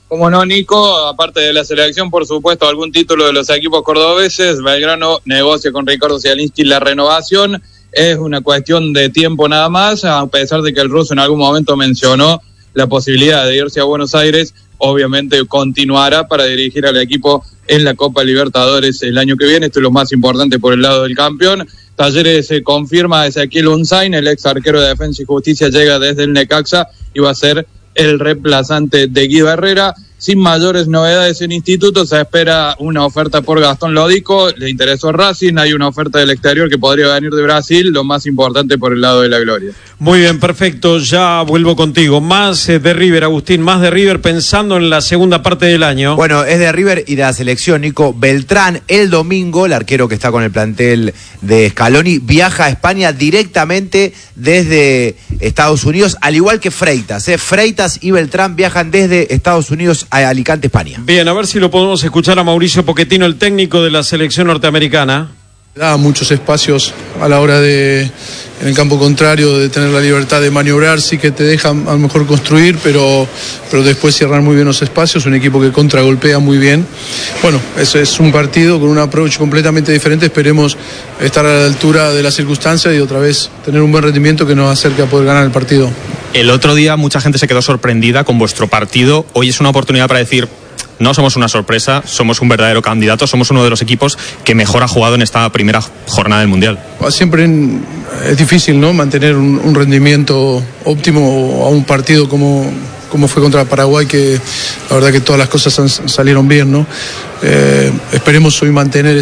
Como no, Nico, aparte de la selección, por supuesto, algún título de los equipos cordobeses. Belgrano negocia con Ricardo Zielinski la renovación. Es una cuestión de tiempo nada más, a pesar de que el ruso en algún momento mencionó la posibilidad de irse a Buenos Aires. Obviamente continuará para dirigir al equipo en la Copa Libertadores el año que viene. Esto es lo más importante por el lado del campeón. Talleres se confirma a Ezequiel Unzain, el ex arquero de Defensa y Justicia, llega desde el Necaxa y va a ser el reemplazante de Guido Herrera. Sin mayores novedades en Instituto, se espera una oferta por Gastón Lodico, le interesó Racing, hay una oferta del exterior que podría venir de Brasil, lo más importante por el lado de la gloria. Muy bien, perfecto, ya vuelvo contigo. Más de River, Agustín, más de River pensando en la segunda parte del año. Bueno, es de River y de la selección, Nico. Beltrán, el domingo, el arquero que está con el plantel de Scaloni, viaja a España directamente desde Estados Unidos, al igual que Freitas. Freitas y Beltrán viajan desde Estados Unidos a Alicante, España. Bien, a ver si lo podemos escuchar a Mauricio Pochettino, el técnico de la selección norteamericana. Da muchos espacios a la hora de, en el campo contrario, de tener la libertad de maniobrar, sí que te deja a lo mejor construir, pero después cierrar muy bien los espacios, un equipo que contragolpea muy bien. Bueno, eso es un partido con un approach completamente diferente, esperemos estar a la altura de las circunstancias y otra vez tener un buen rendimiento que nos acerque a poder ganar el partido. El otro día mucha gente se quedó sorprendida con vuestro partido, hoy es una oportunidad para decir: no somos una sorpresa, somos un verdadero candidato, somos uno de los equipos que mejor ha jugado en esta primera jornada del Mundial. Siempre Es difícil, ¿no?, mantener un rendimiento óptimo a un partido como fue contra Paraguay, que la verdad que todas las cosas salieron bien, ¿no? Esperemos hoy mantener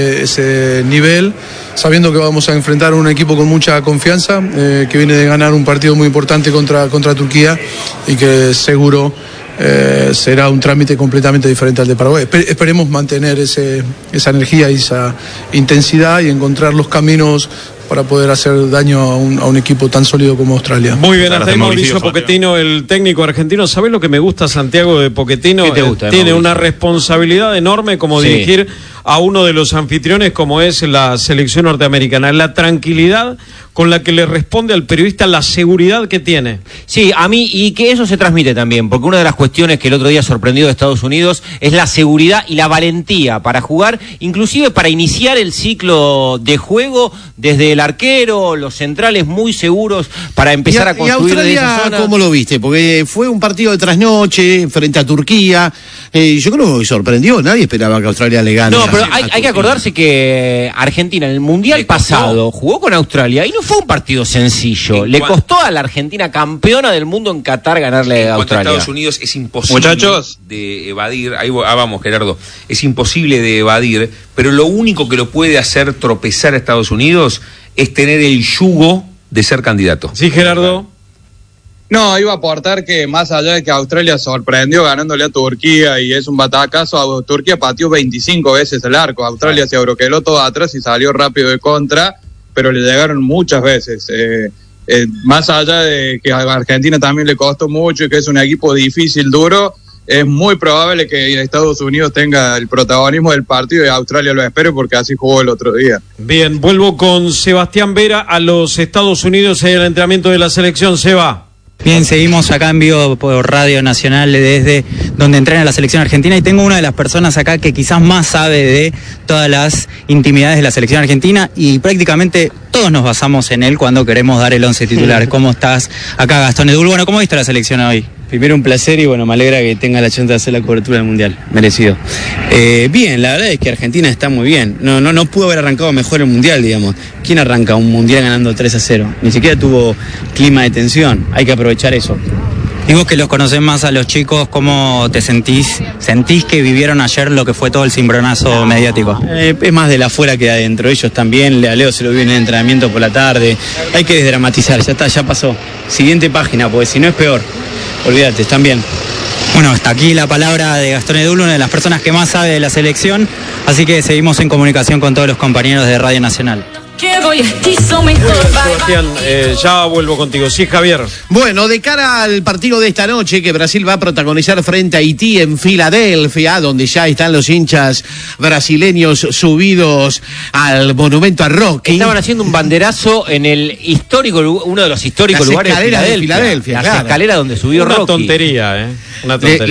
ese nivel, sabiendo que vamos a enfrentar a un equipo con mucha confianza, que viene de ganar un partido muy importante contra Turquía y que seguro será un trámite completamente diferente al de Paraguay. Esperemos mantener esa energía y esa intensidad y encontrar los caminos para poder hacer daño a un equipo tan sólido como Australia. Muy bien, hasta ahí Mauricio Pochettino, el técnico argentino. ¿Sabés lo que me gusta, Santiago, de Pochettino? ¿Qué te gusta, tiene Mauricio? una responsabilidad enorme como dirigir a uno de los anfitriones como es la selección norteamericana. La tranquilidad con la que le responde al periodista, la seguridad que tiene. Sí, a mí, y que eso se transmite también, porque una de las cuestiones que el otro día sorprendió de Estados Unidos es la seguridad y la valentía para jugar, inclusive para iniciar el ciclo de juego desde el arquero, los centrales muy seguros para empezar a construir desde esa zona. ¿Cómo lo viste? Porque fue un partido de trasnoche frente a Turquía. Yo creo que sorprendió, nadie esperaba que Australia le gane. No, pero hay que acordarse que Argentina en el Mundial pasado jugó con Australia y no fue un partido sencillo. Le costó a la Argentina, campeona del mundo en Qatar, ganarle a Australia. Estados Unidos es imposible, muchachos, de evadir. Ahí vamos, Gerardo. Es imposible de evadir, pero lo único que lo puede hacer tropezar a Estados Unidos es tener el yugo de ser candidato. Sí, Gerardo. No, iba a aportar que más allá de que Australia sorprendió ganándole a Turquía y es un batacazo, Turquía pateó 25 veces el arco, Australia se abroqueló todo atrás y salió rápido de contra, pero le llegaron muchas veces. Más allá de que a Argentina también le costó mucho y que es un equipo difícil, duro, es muy probable que Estados Unidos tenga el protagonismo del partido y Australia lo espere, porque así jugó el otro día. Bien, vuelvo con Sebastián Vera a los Estados Unidos en el entrenamiento de la selección. Seba. Bien, seguimos acá en vivo por Radio Nacional desde donde entrena la selección argentina y tengo una de las personas acá que quizás más sabe de todas las intimidades de la selección argentina y prácticamente todos nos basamos en él cuando queremos dar el 11 titular. ¿Cómo estás acá, Gastón Edul? Bueno, ¿cómo viste la selección hoy? Primero un placer y bueno, me alegra que tenga la chance de hacer la cobertura del Mundial, merecido. Bien, la verdad es que Argentina está muy bien, no pudo haber arrancado mejor el Mundial, digamos. ¿Quién arranca un Mundial ganando 3-0? Ni siquiera tuvo clima de tensión, hay que aprovechar eso. Y vos que los conocés más a los chicos, ¿cómo te sentís? ¿Sentís que vivieron ayer lo que fue todo el cimbronazo mediático? Es más de la afuera que de adentro, ellos también, a Leo se lo vio en el entrenamiento por la tarde, hay que desdramatizar, ya está, ya pasó. Siguiente página, porque si no es peor. Olvídate, están bien. Bueno, hasta aquí la palabra de Gastón Edul, una de las personas que más sabe de la selección, así que seguimos en comunicación con todos los compañeros de Radio Nacional. Sebastián, ya vuelvo contigo. Sí, Javier. Bueno, de cara al partido de esta noche que Brasil va a protagonizar frente a Haití en Filadelfia, donde ya están los hinchas brasileños subidos al monumento a Rocky. Estaban haciendo un banderazo en el histórico, uno de los históricos lugares de Filadelfia. Las escaleras donde subió Una Rocky. tontería, Una tontería.